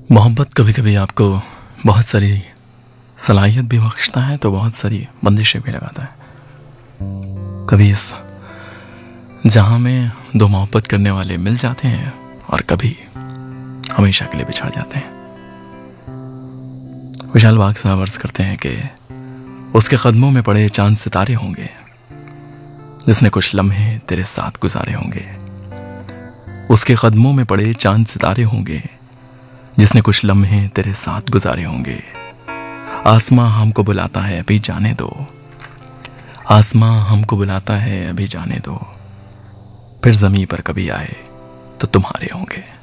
मोहब्बत कभी कभी आपको बहुत सारी सलाहियत भी बख्शता है तो बहुत सारी बंदिशें भी लगाता है। कभी इस जहां में दो मोहब्बत करने वाले मिल जाते हैं और कभी हमेशा के लिए बिछड़ जाते हैं। विशाल बाग साहब अर्ज करते हैं कि उसके कदमों में पड़े चांद सितारे होंगे जिसने कुछ लम्हे तेरे साथ गुजारे होंगे। उसके कदमों में पड़े चांद सितारे होंगे जिसने कुछ लम्हे तेरे साथ गुजारे होंगे। आसमां हमको बुलाता है अभी जाने दो, आसमां हमको बुलाता है अभी जाने दो, फिर जमीन पर कभी आए तो तुम्हारे होंगे।